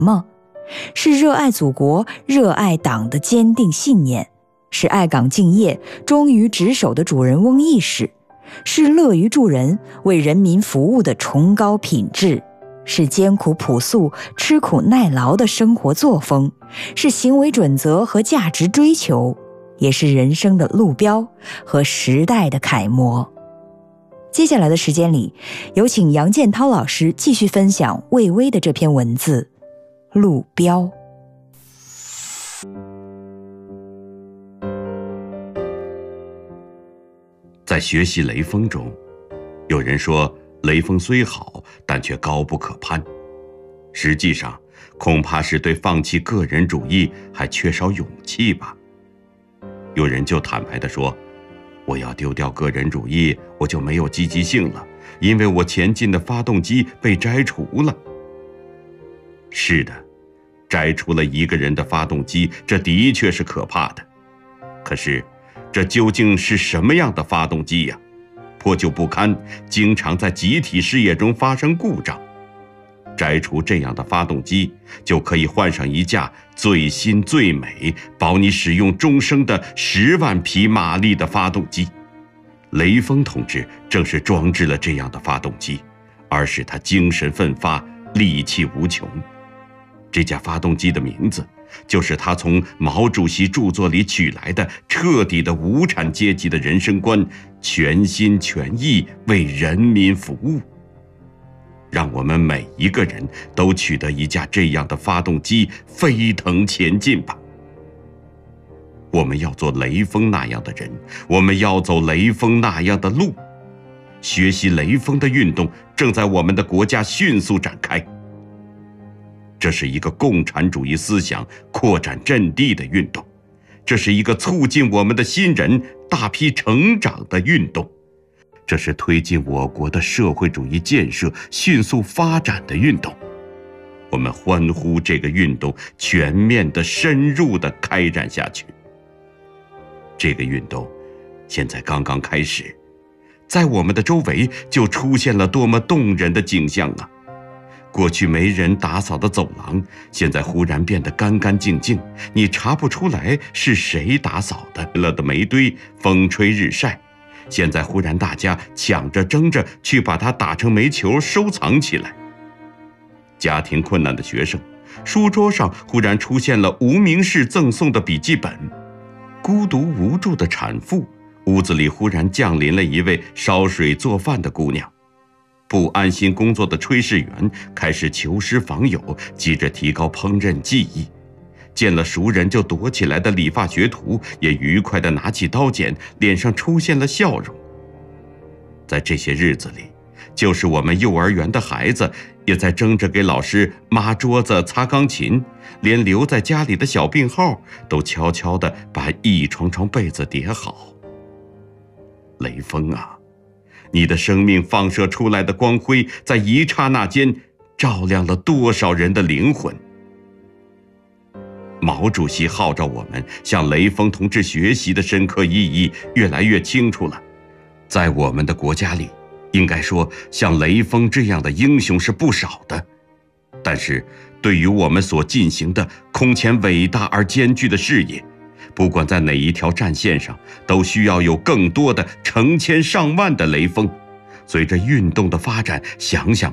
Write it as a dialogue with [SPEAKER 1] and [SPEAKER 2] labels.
[SPEAKER 1] 么？是热爱祖国、热爱党的坚定信念，是爱岗敬业、忠于职守的主人翁意识，是乐于助人、为人民服务的崇高品质，是艰苦朴素、吃苦耐劳的生活作风，是行为准则和价值追求，也是人生的路标和时代的楷模。接下来的时间里，有请杨建涛老师继续分享魏巍的这篇文字《路标》。
[SPEAKER 2] 在学习雷锋中，有人说雷锋虽好，但却高不可攀。实际上，恐怕是对放弃个人主义还缺少勇气吧。有人就坦白地说，我要丢掉个人主义，我就没有积极性了，因为我前进的发动机被摘除了。是的，摘除了一个人的发动机，这的确是可怕的。可是，这究竟是什么样的发动机呀？破旧不堪，经常在集体事业中发生故障。摘除这样的发动机，就可以换上一架最新最美、保你使用终生的10万匹马力的发动机。雷锋同志正是装置了这样的发动机，而使他精神奋发、力气无穷。这架发动机的名字，就是他从毛主席著作里取来的彻底的无产阶级的人生观，全心全意为人民服务。让我们每一个人都取得一架这样的发动机，飞腾前进吧。我们要做雷锋那样的人，我们要走雷锋那样的路。学习雷锋的运动正在我们的国家迅速展开。这是一个共产主义思想扩展阵地的运动，这是一个促进我们的新人大批成长的运动，这是推进我国的社会主义建设迅速发展的运动。我们欢呼这个运动全面的、深入的开展下去。这个运动现在刚刚开始，在我们的周围就出现了多么动人的景象啊！过去没人打扫的走廊，现在忽然变得干干净净，你查不出来是谁打扫的。了的煤堆，风吹日晒，现在忽然大家抢着争着去把它打成煤球收藏起来。家庭困难的学生，书桌上忽然出现了无名氏赠送的笔记本。孤独无助的产妇，屋子里忽然降临了一位烧水做饭的姑娘。不安心工作的炊事员开始求师访友，急着提高烹饪技艺。见了熟人就躲起来的理发学徒也愉快地拿起刀剪，脸上出现了笑容。在这些日子里，就是我们幼儿园的孩子也在争着给老师抹桌子、擦钢琴，连留在家里的小病号都悄悄地把一床床被子叠好。雷锋啊，你的生命放射出来的光辉，在一刹那间照亮了多少人的灵魂。毛主席号召我们向雷锋同志学习的深刻意义越来越清楚了。在我们的国家里，应该说像雷锋这样的英雄是不少的，但是对于我们所进行的空前伟大而艰巨的事业，不管在哪一条战线上，都需要有更多的成千上万的雷锋。随着运动的发展，想想